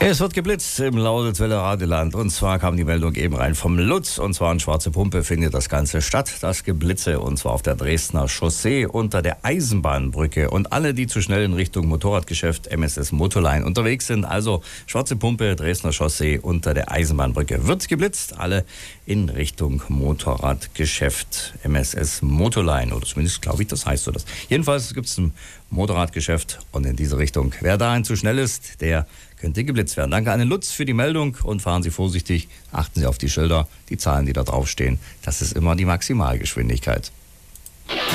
Es wird geblitzt im Lausitzwiller Radeland. Und zwar kam die Meldung eben rein vom Lutz. Und zwar in Schwarze Pumpe findet das Ganze statt, das Geblitze. Und zwar auf der Dresdner Chaussee unter der Eisenbahnbrücke. Und alle, die zu schnell in Richtung Motorradgeschäft MSS Motoline unterwegs sind, also Schwarze Pumpe, Dresdner Chaussee unter der Eisenbahnbrücke, wird geblitzt. Alle in Richtung Motorradgeschäft MSS Motoline. Oder zumindest glaube ich, das heißt so. Jedenfalls gibt es ein Motorradgeschäft und in diese Richtung. Wer dahin zu schnell ist, der könnte geblitzt werden. Danke an den Lutz für die Meldung und fahren Sie vorsichtig. Achten Sie auf die Schilder, die Zahlen, die da draufstehen. Das ist immer die Maximalgeschwindigkeit.